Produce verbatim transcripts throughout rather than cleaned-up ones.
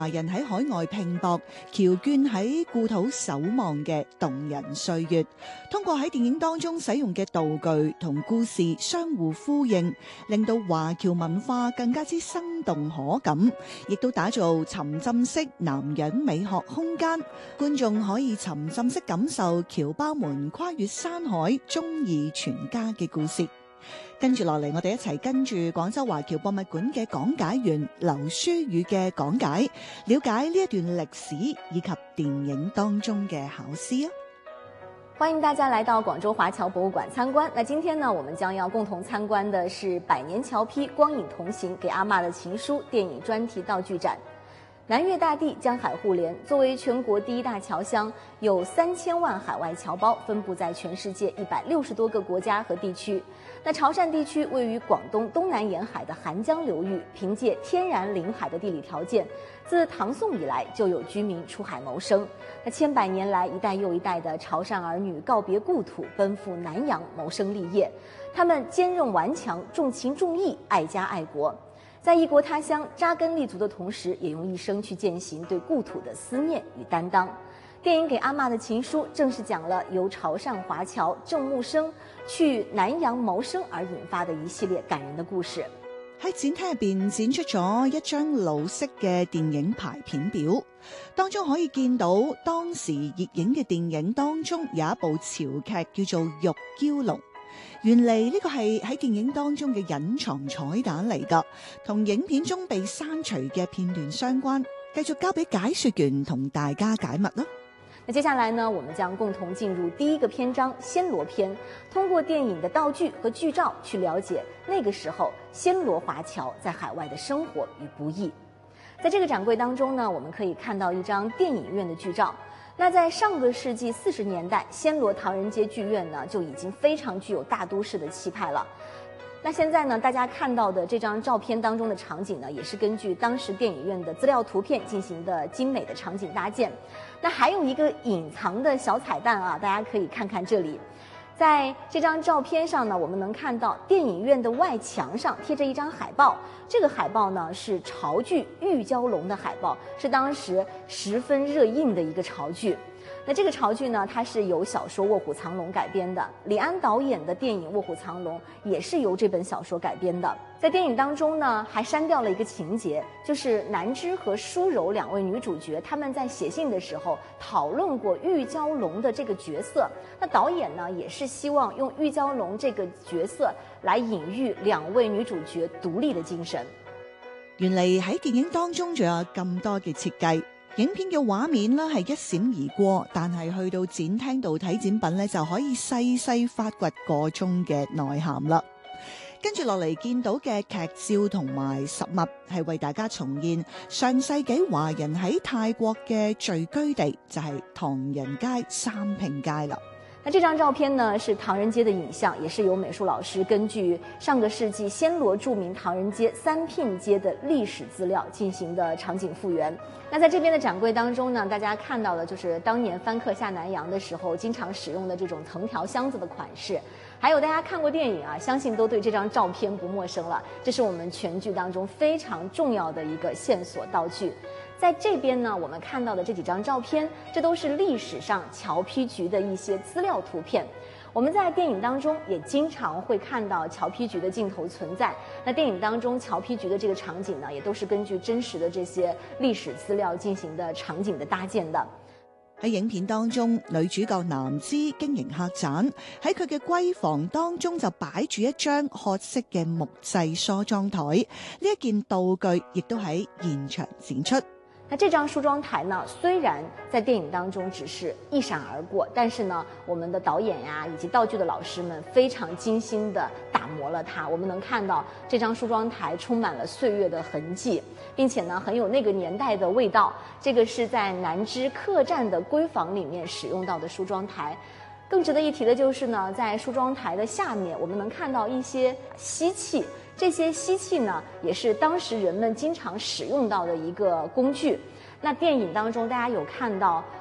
華人喺海外拼搏，僑眷喺故土守望嘅動人歲月，通過喺電影當中使用嘅道具同故事相互呼應，令到華僑文化更加之生動可感，亦都打造沉浸式男人美學空間，觀眾可以沉浸式感受僑胞們跨越山海、忠義全家嘅故事。跟住落嚟，我哋一齊跟住廣州華僑博物館嘅講解員劉書宇嘅講解，了解呢一段歷史以及電影當中嘅巧思啊！ 歡迎大家來到廣州華僑博物館參觀。那今天呢，我們將要共同參觀的是百年僑批光影同行給阿嬷的情書電影專題道具展。南越大地，江海互聯，作為全國第一大僑鄉，有三千萬海外僑胞分布在全世界一百六十多個國家和地區。那潮汕地區位於廣東東南沿海的邗江流域，憑借天然臨海的地理條件，自唐宋以來就有居民出海謀生。那千百年來，一代又一代的潮汕兒女告別故土，奔赴南洋謀生立業。他們堅韌頑強，重情重義，愛家愛國。在異國他鄉扎根立足的同時，也用一生去踐行對故土的思念與擔當。電影《給阿嬷的情書》正是講了由潮汕華僑鄭木生去南洋謀生而引發的一系列感人的故事。 喺展廳入邊展出咗一張老式嘅電影排片表，當中可以見到當時熱映嘅電影當中有一部潮劇叫做《玉嬌龍》。原嚟呢個係喺電影當中嘅隱藏彩蛋嚟㗎，同影片中被刪除嘅片段相關。繼續交俾解說員同大家解密啦。 那接下來呢，我們將共同進入第一個篇章暹羅篇，通過電影的道具和劇照去了解那個時候暹羅華僑在海外的生活與不易。在這個展櫃當中呢，我們可以看到一張電影院的劇照。那在上個世紀四十年代，暹羅唐人街劇院呢就已經非常具有大都市的氣派了。那現在呢，大家看到的這張照片當中的場景呢，也是根據當時電影院的資料圖片進行的精美的場景搭建。那還有一個隱藏的小彩蛋啊，大家可以看看這裡。在這張照片上呢，我們能看到電影院的外牆上貼着一張海報，這個海報呢是潮劇《玉嬌龍》的海報，是當時十分熱映的一個潮劇。那這個潮劇呢，它是由小說《臥虎藏龍》改編的，李安導演的電影《臥虎藏龍》也是由這本小說改編的。在電影當中呢，還刪掉了一個情節，就是南枝和舒柔兩位女主角，她們在寫信的時候討論過玉嬌龍的這個角色。那導演呢，也是希望用玉嬌龍這個角色來隱喻兩位女主角獨立的精神。 原嚟喺電影當中仲有咁多嘅設計。影片嘅畫面呢係一閃而過，但係去到展廳度睇展品呢，就可以細細發掘個中嘅內涵啦。跟住落嚟見到嘅劇照同埋實物係為大家重現上世紀華人喺泰國嘅聚居地，就係唐人街三拼街啦。 那這張照片呢，是唐人街的影像，也是由美術老師根據上個世紀暹羅著名唐人街三拼街的歷史資料進行的場景復原。那在這邊的展櫃當中呢，大家看到的就是當年番客下南洋的時候經常使用的這種藤條箱子的款式。還有大家看過電影啊，相信都對這張照片不陌生了。這是我們全劇當中非常重要的一個線索道具。在這邊呢，我們看到的這幾張照片，這都是歷史上僑批局的一些資料圖片。我們在電影當中也經常會看到僑批局的鏡頭存在。那電影當中僑批局的這個場景呢，也都是根據真實的這些歷史資料進行的場景的搭建的。 喺影片當中，女主角南枝經營客棧，喺佢嘅閨房當中就擺住一張褐色嘅木製梳妝台，呢一件道具亦都喺現場展出。 那這張梳妝台呢，雖然在電影當中只是一閃而過，但是呢，我們的導演呀以及道具的老師們非常精心地打磨了它。我們能看到這張梳妝台充滿了歲月的痕跡，並且呢，很有那個年代的味道。這個是在南枝客棧的閨房裡面使用到的梳妝台。更值得一提的就是呢，在梳妝台的下面，我們能看到一些吸器。這些吸器呢，也是當時人們經常使用到的一個工具。那電影當中，大家有看到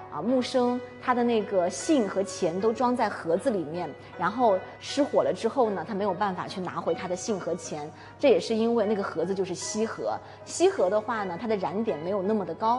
啊，木生他的那个信和钱都装在盒子里面，然后失火了之后呢，他没有办法去拿回他的信和钱，这也是因为那个盒子就是锡盒，锡盒的话呢，它的燃点没有那么的高。